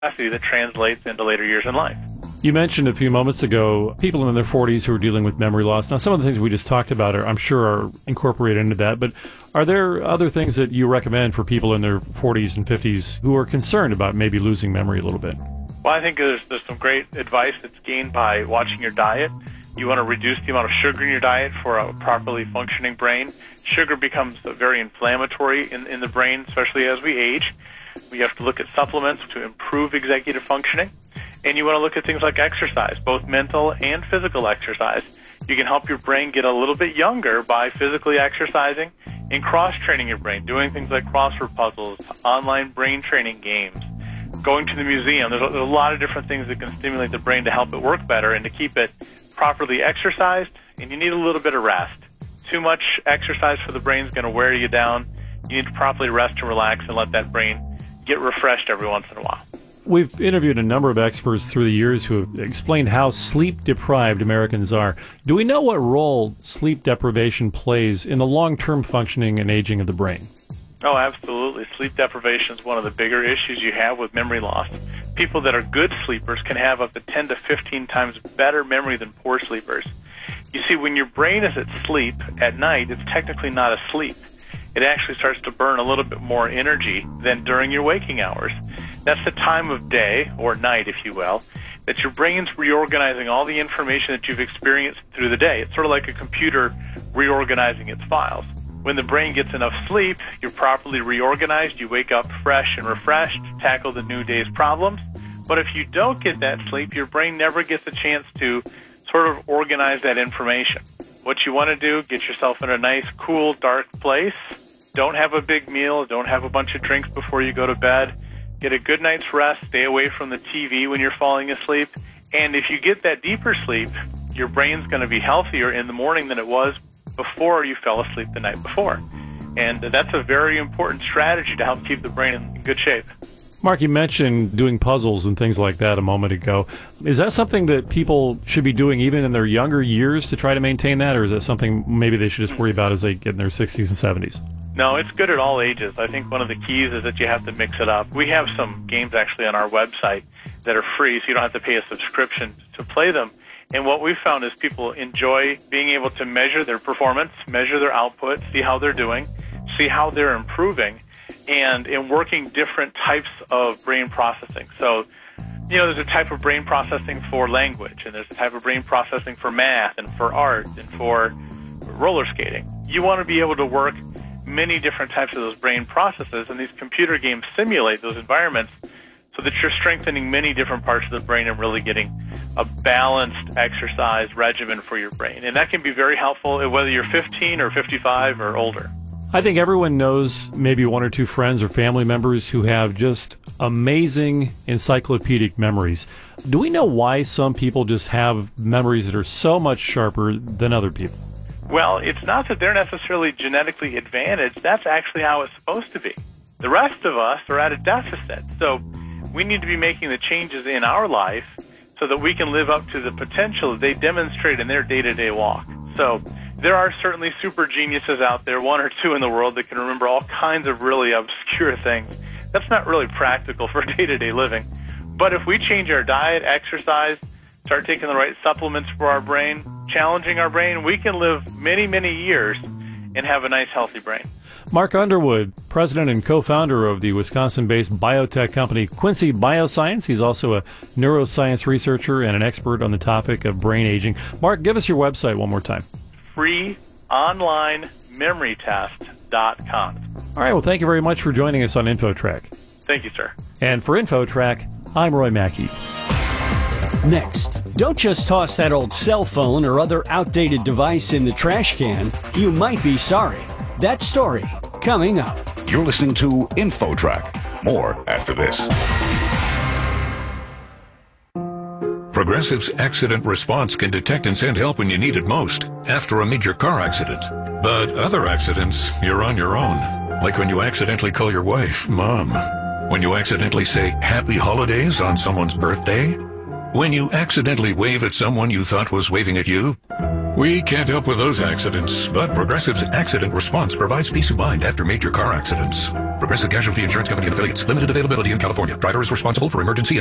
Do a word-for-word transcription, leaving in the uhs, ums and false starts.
capacity that translates into later years in life. You mentioned a few moments ago people in their forties who are dealing with memory loss. Now, some of the things we just talked about are, I'm sure, are incorporated into that. But are there other things that you recommend for people in their forties and fifties who are concerned about maybe losing memory a little bit? Well, I think there's, there's some great advice that's gained by watching your diet. You want to reduce the amount of sugar in your diet for a properly functioning brain. Sugar becomes very inflammatory in, in the brain, especially as we age. We have to look at supplements to improve executive functioning. And you want to look at things like exercise, both mental and physical exercise. You can help your brain get a little bit younger by physically exercising and cross-training your brain, doing things like crossword puzzles, online brain training games, going to the museum. There's a, there's a lot of different things that can stimulate the brain to help it work better and to keep it properly exercised, and you need a little bit of rest. Too much exercise for the brain is going to wear you down. You need to properly rest and relax and let that brain get refreshed every once in a while. We've interviewed a number of experts through the years who have explained how sleep-deprived Americans are. Do we know what role sleep deprivation plays in the long-term functioning and aging of the brain? Oh, absolutely. Sleep deprivation is one of the bigger issues you have with memory loss. People that are good sleepers can have up to ten to fifteen times better memory than poor sleepers. You see, when your brain is at sleep at night, it's technically not asleep. It actually starts to burn a little bit more energy than during your waking hours. That's the time of day, or night, if you will, that your brain's reorganizing all the information that you've experienced through the day. It's sort of like a computer reorganizing its files. When the brain gets enough sleep, you're properly reorganized, you wake up fresh and refreshed to tackle the new day's problems. But if you don't get that sleep, your brain never gets a chance to sort of organize that information. What you want to do, get yourself in a nice, cool, dark place. Don't have a big meal, don't have a bunch of drinks before you go to bed. Get a good night's rest, stay away from the T V when you're falling asleep. And if you get that deeper sleep, your brain's going to be healthier in the morning than it was before you fell asleep the night before. And that's a very important strategy to help keep the brain in good shape. Mark, you mentioned doing puzzles and things like that a moment ago. Is that something that people should be doing even in their younger years to try to maintain that, or is that something maybe they should just worry about as they get in their sixties and seventies? No, it's good at all ages. I think one of the keys is that you have to mix it up. We have some games actually on our website that are free, so you don't have to pay a subscription to play them. And what we've found is people enjoy being able to measure their performance, measure their output, see how they're doing, see how they're improving, and in working different types of brain processing. So, you know, there's a type of brain processing for language, and there's a type of brain processing for math and for art and for roller skating. You want to be able to work many different types of those brain processes, and these computer games simulate those environments so that you're strengthening many different parts of the brain and really getting a balanced exercise regimen for your brain. And that can be very helpful whether you're fifteen or fifty-five or older. I think everyone knows maybe one or two friends or family members who have just amazing encyclopedic memories. Do we know why some people just have memories that are so much sharper than other people? Well, it's not that they're necessarily genetically advantaged. That's actually how it's supposed to be. The rest of us are at a deficit. So we need to be making the changes in our life so that we can live up to the potential that they demonstrate in their day-to-day walk. So there are certainly super geniuses out there, one or two in the world, that can remember all kinds of really obscure things. That's not really practical for day-to-day living. But if we change our diet, exercise, start taking the right supplements for our brain, challenging our brain, we can live many, many years and have a nice, healthy brain. Mark Underwood, president and co-founder of the Wisconsin-based biotech company Quincy Bioscience. He's also a neuroscience researcher and an expert on the topic of brain aging. Mark, give us your website one more time. free online memory test dot com. All right, well, thank you very much for joining us on InfoTrack. Thank you, sir. And for InfoTrack, I'm Roy Mackey. Next, don't just toss that old cell phone or other outdated device in the trash can. You might be sorry. That story coming up. You're listening to InfoTrack. More after this. Progressive's accident response can detect and send help when you need it most, after a major car accident. But other accidents, you're on your own. Like when you accidentally call your wife Mom. When you accidentally say Happy Holidays on someone's birthday. When you accidentally wave at someone you thought was waving at you. We can't help with those accidents, but Progressive's accident response provides peace of mind after major car accidents. Progressive Progressive Casualty Insurance Company and Affiliates. Limited availability in California. Driver is responsible for emergency